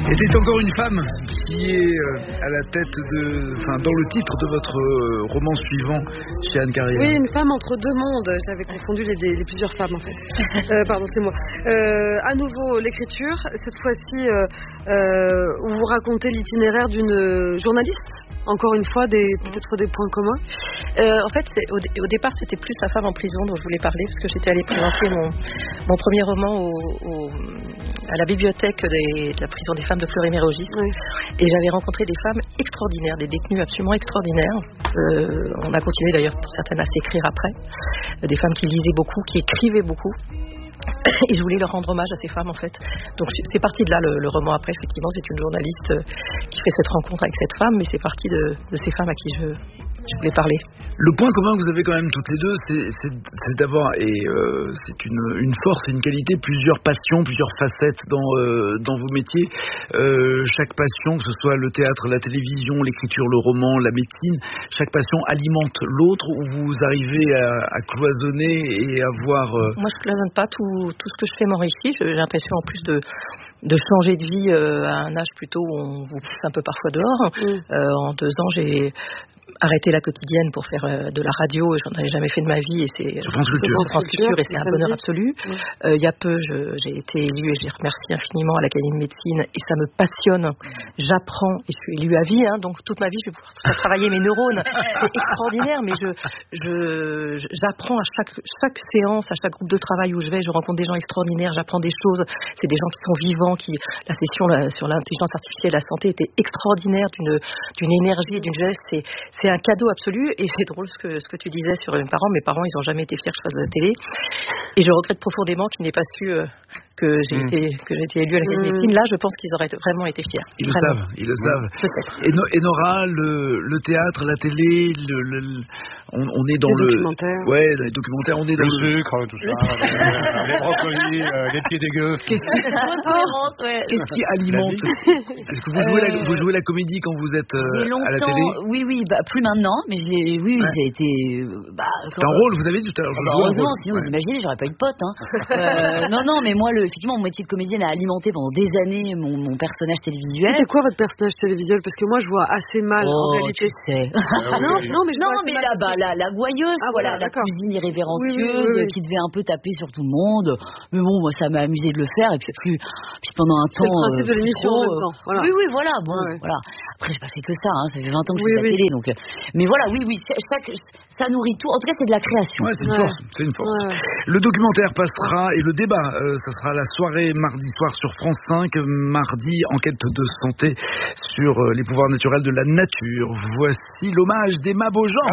Et c'est encore une femme qui est à la tête dans le titre de votre roman suivant chez Anne Carrière. Oui, une femme entre deux mondes. J'avais confondu les plusieurs femmes en fait. Pardon, c'est moi. À nouveau l'écriture, cette fois-ci où vous racontez l'itinéraire d'une journaliste. Encore une fois, peut-être des points communs. En fait, au départ, c'était plus la femme en prison dont je voulais parler, parce que j'étais allée présenter mon premier roman à la bibliothèque de la prison des femmes de Fleury-Mérogis. Oui. Et j'avais rencontré des femmes extraordinaires, des détenues absolument extraordinaires. On a continué d'ailleurs pour certaines à s'écrire après. Des femmes qui lisaient beaucoup, qui écrivaient beaucoup. Et je voulais leur rendre hommage à ces femmes en fait. Donc c'est parti de là le roman. Après effectivement c'est une journaliste qui fait cette rencontre avec cette femme, mais c'est parti de ces femmes à qui je voulais parler. Le point commun que vous avez quand même toutes les deux, c'est d'avoir, et c'est une force et une qualité, plusieurs passions, plusieurs facettes dans vos métiers. Chaque passion, que ce soit le théâtre, la télévision, l'écriture, le roman, la médecine, chaque passion alimente l'autre, où vous arrivez à cloisonner et à voir... Moi je cloisonne pas, tout ce que je fais m'enrichit. J'ai l'impression en plus de changer de vie à un âge plutôt où on vous pousse un peu parfois dehors. En 2 ans j'ai arrêté la quotidienne pour faire de la radio, et j'en avais jamais fait de ma vie, et c'est France Culture et c'est un bonheur absolu. Il y a peu j'ai été élue et j'ai remercié infiniment à l'Académie de médecine, et ça me passionne. J'apprends et je suis élue à vie, donc toute ma vie je vais pouvoir faire travailler mes neurones. C'est extraordinaire, mais j'apprends à chaque séance, à chaque groupe de travail où je vais, je rencontre des gens extraordinaires, j'apprends des choses. C'est des gens qui sont vivants, la session sur l'intelligence artificielle et la santé était extraordinaire, d'une énergie et d'une jeunesse. C'est un cadeau absolu, et c'est drôle ce que tu disais sur mes parents. Mes parents, ils n'ont jamais été fiers que je fasse de la télé, et je regrette profondément qu'ils n'aient pas su que j'ai été élue à l'Académie de médecine. Là, je pense qu'ils auraient vraiment été fiers. Ils le savent. Peut-être. Et Nora, le théâtre, la télé, on est dans les documentaires. Ouais, les documentaires, on est dans le sucre, tout ça, les brocolis, les pieds dégueux. Qu'est-ce qui alimente? Est-ce que vous jouez la comédie quand vous êtes à la télé? Oui, plus maintenant, mais ça a été... c'est un rôle, vous avez dit tout à l'heure. Heureusement, sinon vous imaginez, j'aurais pas eu de pote. Non, mais moi, effectivement, mon métier de comédienne a alimenté pendant des années mon personnage télévisuel. C'était quoi votre personnage télévisuel? Parce que moi, je vois assez mal en réalité. Tu sais. mais la gouailleuse, la cousine irrévérencieuse qui devait un peu taper sur tout le monde. Mais bon, moi, ça m'a amusé de le faire. Et puis pendant un temps... C'est le principe de l'émission en même temps. Voilà. Oui, voilà. Bon, voilà. Après, j'ai pas fait que ça. Ça fait 20 ans que je fais la télé. Donc, mais voilà, ça nourrit tout. En tout cas, c'est de la création. Ouais, c'est une force. Ouais. Le documentaire passera, et le débat, ça sera la soirée mardi soir sur France 5. Mardi, enquête de santé sur les pouvoirs naturels de la nature. Voici l'hommage d'Emma Beaujean.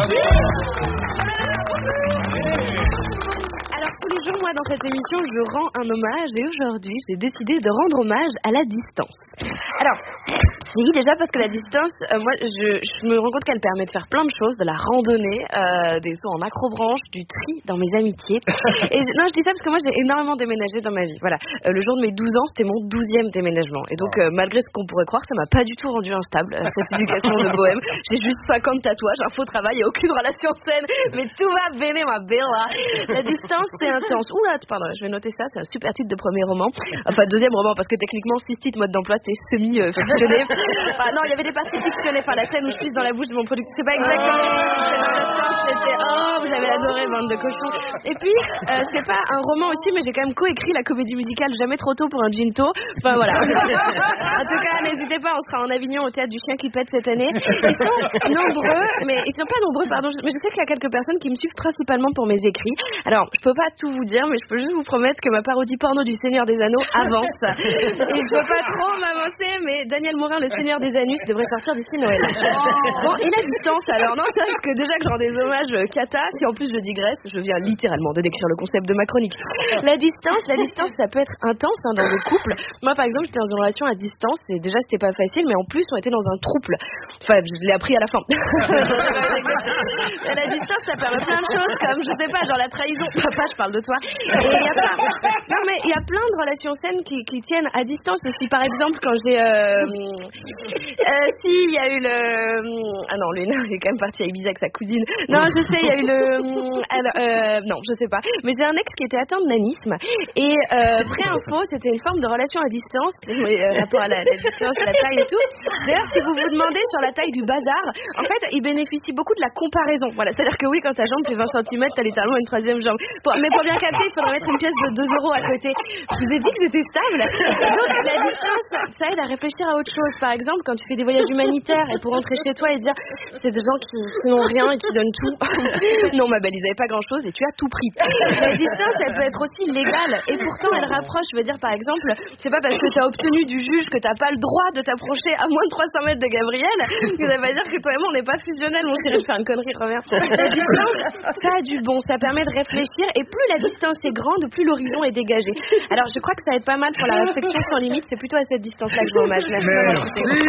Alors tous les jours, moi, dans cette émission, je rends un hommage, et aujourd'hui, j'ai décidé de rendre hommage à la distance. Alors, j'ai dit déjà parce que la distance, moi, je me rends compte qu'elle permet de faire plein de choses, de la randonnée, des sauts en acrobranche, du tri dans mes amitiés. Et non, je dis ça parce que moi, j'ai énormément déménagé dans ma vie. Voilà, le jour de mes 12 ans, c'était mon 12e déménagement. Et donc, malgré ce qu'on pourrait croire, ça m'a pas du tout rendu instable, cette éducation de bohème. J'ai juste 50 tatouages, un faux travail et aucune relation saine, mais tout va bene, ma bella. La distance, c'est intense. Oula, pardon, je vais noter ça, c'est un super titre de premier roman. Enfin, deuxième roman, parce que techniquement, 6 titres mode d'emploi, c'est semi-fictionné. Non, il y avait des parties fictionnées, la scène où je pisse dans la bouche de mon producteur. C'est pas exactement c'était vous avez adoré, bande de cochons. Et puis, c'est pas un roman aussi, mais j'ai quand même coécrit la comédie musicale Jamais trop tôt pour un ginto. Enfin, voilà. En tout cas, n'hésitez pas, on sera en Avignon au théâtre du Chien qui pète cette année. Ils sont nombreux, mais ils sont pas nombreux, pardon, mais je sais qu'il y a quelques personnes qui me suivent principalement pour mes écrits. Alors, je peux pas tout vous dire, mais je peux juste vous promettre que ma parodie porno du Seigneur des Anneaux avance. Et je peux pas trop m'avancer, mais Daniel Morin, le Seigneur des Anus, devrait sortir d'ici Noël. Bon, et la distance alors? Non, parce que déjà que je rends des hommages cata, si en plus je digresse, je viens littéralement de décrire le concept de ma chronique. La distance, ça peut être intense dans le couple. Moi, par exemple, j'étais dans une relation à distance, et déjà c'était pas facile, mais en plus on était dans un trouble. Enfin, je l'ai appris à la fin. La distance, ça permet plein de choses, comme, je sais pas, genre la trahison. Papa, je parle de toi. Et il y a plein de relations saines qui tiennent à distance. Et si par exemple, quand j'ai Si, il y a eu le... Ah non, lui, non, il est quand même parti à Ibiza avec sa cousine. Non, je sais, il y a eu le... non, je sais pas. Mais j'ai un ex qui était atteint de nanisme. Et vraie info, c'était une forme de relation à distance, rapport à la distance, la taille et tout. D'ailleurs, si vous vous demandez sur la taille du bazar, en fait, il bénéficie beaucoup de la comparaison. Voilà, c'est-à-dire que oui, quand ta jambe fait 20 cm, t'as littéralement une troisième jambe. Mais pour bien capter, il faudrait mettre une pièce de 2 € à côté. Je vous ai dit que j'étais stable. Donc, la distance, ça aide à réfléchir à autre chose. Par exemple, quand tu fais des voyages humanitaires et pour rentrer chez toi et dire c'est des gens qui n'ont rien et qui donnent tout. Non, ma belle, ils n'avaient pas grand-chose et tu as tout pris. La distance, elle peut être aussi légale et pourtant elle rapproche. Je veux dire, par exemple, c'est pas parce que tu as obtenu du juge que tu n'as pas le droit de t'approcher à moins de 300 mètres de Gabriel que ça veut dire que toi et moi on n'est pas fusionnels. Mon chéri, de faire une connerie, reviens. La distance, ça a du bon, ça permet de réfléchir et plus la distance est grande, plus l'horizon est dégagé. Alors je crois que ça va être pas mal pour la réflexion sans limite. C'est plutôt à cette distance-là que je vous hommage. Merci.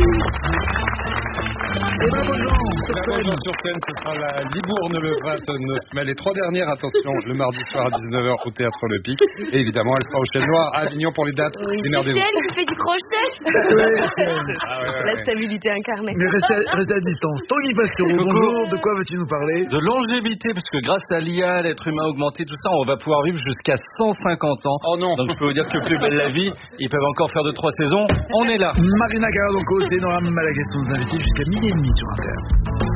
Et bravo Jean sur scène, ce sera la Libourne le 29 mai. Les 3 dernières, attention, le mardi soir à 19h au Théâtre Le Pic. Et évidemment, elle sera au Chêne Noir à Avignon pour les dates. Démerdez-vous. C'est elle qui fait du crochet. La stabilité incarnée. Mais restez à distance. Tanguy Passereau, bonjour. De quoi veux-tu nous parler? De longévité, parce que grâce à l'IA, l'être humain augmenté, tout ça, on va pouvoir vivre jusqu'à 150 ans. Oh non. Donc je peux vous dire que plus belle la vie, ils peuvent encore faire 2-3 saisons. On est là. Marina Garadonco, c'est Nora Malagasy, nous invite jusqu'à 12h30 sur Inter.